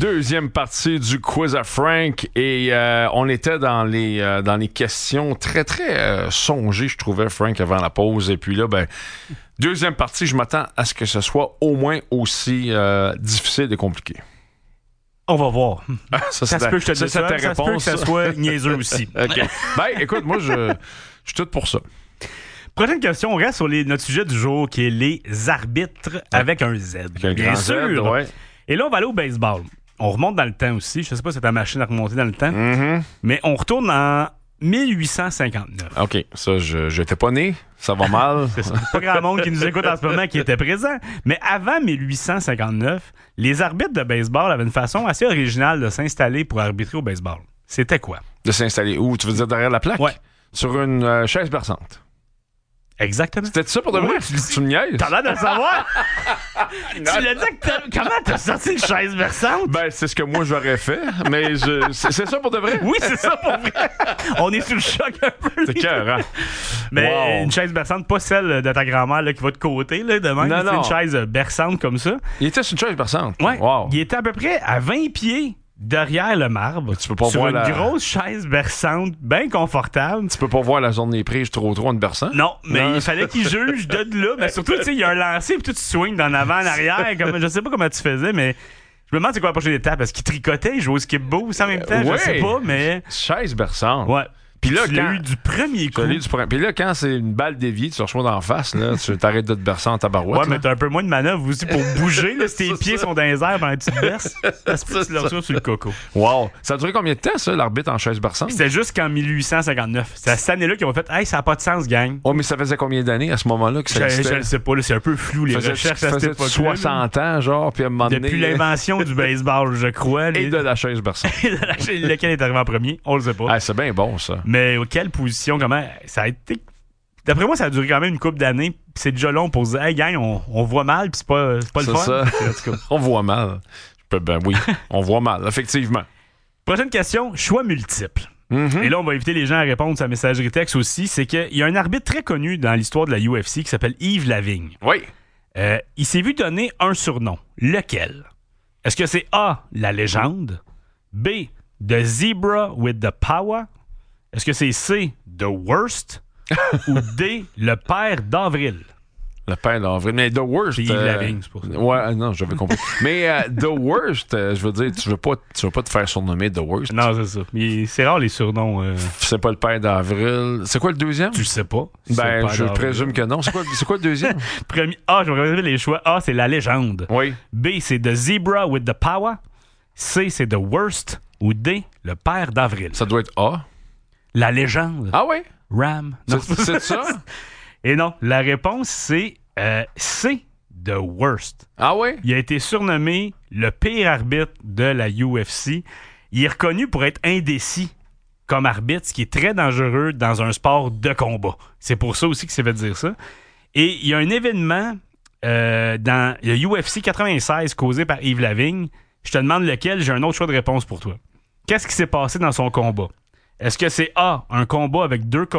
Deuxième partie du quiz à Frank et on était dans les questions très très songées, je trouvais, Frank, avant la pause. Et puis là, deuxième partie, je m'attends à ce que ce soit au moins aussi difficile et compliqué. On va voir. Ça se peut que je te dise ça. Ta Ça se peut que ça soit niaiseux aussi. OK. Écoute, moi, je suis tout pour ça. Prochaine question, on reste sur notre sujet du jour qui est les arbitres avec un Z. Avec un Bien grand sûr. Z, ouais. Et là, on va aller au baseball. On remonte dans le temps aussi. Je sais pas si c'est ta machine à remonter dans le temps. Mm-hmm. Mais on retourne en 1859. OK. Ça, je n'étais pas né. Ça va mal. C'est ça. Pas grand monde qui nous écoute en ce moment qui était présent. Mais avant 1859, les arbitres de baseball avaient une façon assez originale de s'installer pour arbitrer au baseball. C'était quoi? De s'installer où? Tu veux dire derrière la plaque? Ouais. Sur une chaise berçante. Exactement. C'était ça pour de vrai? Tu me niaises? T'as l'air de le savoir? Tu l'as dit comment t'as sorti une chaise versante? C'est ce que moi j'aurais fait, mais c'est ça pour de vrai? Oui, c'est ça pour vrai. On est sous le choc un peu. C'est cœur, hein? Mais wow. Une chaise berçante, pas celle de ta grand-mère là, qui va de côté, là, de même. Non, c'est non. une chaise berçante comme ça. Il était sur une chaise berçante? Ouais. Wow. Il était à peu près à 20 pieds derrière le marbre. Tu peux pas sur voir une grosse chaise berçante, bien confortable. Tu peux pas voir la zone des prises trop en berçant? Non, mais il fallait qu'il juge de là. Mais surtout, tu sais, il y a un lancer, puis tu swings d'en avant, en arrière. Comme, je sais pas comment tu faisais, mais je me demande c'est quoi la prochaine étape. Est-ce qu'il tricotait, il jouait au skip-bo aussi en même temps? Je sais pas, mais... Chaise berçante. Ouais. Puis là, tu l'as eu du premier coup. Puis là, quand c'est une balle déviée, tu reçois d'en face, là, tu t'arrêtes de te bercer en tabarouette. Ouais, mais t'as un peu moins de manœuvre aussi pour bouger. Là, si tes pieds sont dans les airs pendant que tu te berces, ça se peut que tu le reçois sur le coco. Wow. Ça a duré combien de temps, ça, l'arbitre en chaise berçante? C'était jusqu'en 1859. C'est à cette année-là qu'ils ont fait « Hey, ça n'a pas de sens, gang. » Oh, mais ça faisait combien d'années à ce moment-là que ça existait? Je ne sais pas, là, c'est un peu flou, les recherches à cette époque-là. 60 ans, genre, puis à un moment donné... Depuis l'invention du baseball, je crois. Et de la chaise berçante. Lequel est arrivé en premier, on le sait pas. Ah, c'est bien bon, ça. Mais quelle position, comment... Ça a été... D'après moi, ça a duré quand même une couple d'années. Puis c'est déjà long pour se dire « Hey, gang, on voit mal, puis c'est pas le fun. » Ça. On voit mal. Oui, on voit mal, effectivement. Prochaine question, choix multiple. Mm-hmm. Et là, on va inviter les gens à répondre sur la messagerie texte aussi. C'est qu'il y a un arbitre très connu dans l'histoire de la UFC qui s'appelle Yves Lavigne. Oui. Il s'est vu donner un surnom. Lequel? Est-ce que c'est A, la légende? B, The Zebra with the Power? Est-ce que c'est C, The Worst? Ou D, le père d'Avril? Le père d'Avril. Mais The Worst... C'est Yves Lavigne, c'est pour ça. Ouais, non, j'avais compris. Mais The Worst, je veux dire, tu veux pas te faire surnommer The Worst. Non, c'est ça. Mais c'est rare les surnoms. C'est pas le père d'Avril. C'est quoi le deuxième? Tu le sais pas. Je présume que non. C'est quoi le deuxième? Premier A, je vais regarder les choix. A, c'est la légende. Oui. B, c'est The Zebra with the Power. C, c'est The Worst. Ou D, le père d'Avril. Ça doit être A. La légende. Ah oui? Ram. Non, c'est ça? Et non, la réponse, c'est C, The Worst. Ah oui? Il a été surnommé le pire arbitre de la UFC. Il est reconnu pour être indécis comme arbitre, ce qui est très dangereux dans un sport de combat. C'est pour ça aussi qu'il s'est fait dire ça. Et il y a un événement dans le UFC 96 causé par Yves Lavigne. Je te demande lequel, j'ai un autre choix de réponse pour toi. Qu'est-ce qui s'est passé dans son combat? Est-ce que c'est A, un combat avec deux